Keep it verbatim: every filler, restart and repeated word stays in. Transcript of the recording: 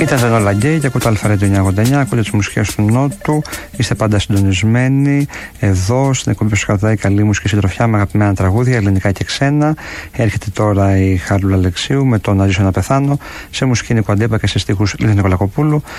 Ήταν Ζενόλα Γκέι και ακούτε Αλφα Ρέντιο εννιακόσια ογδόντα εννιά. Ακούτε τις μουσικές του Νότου. Είστε πάντα συντονισμένοι εδώ στην εκπομπή που σας κρατάει καλή μουσική συντροφιά με αγαπημένα τραγούδια, ελληνικά και ξένα. Έρχεται τώρα η Χαρούλα Αλεξίου με το Να ζήσω να πεθάνω σε μουσική Νίκο Αντέπα και σε στίχους Λίδης Νικολακοπούλου.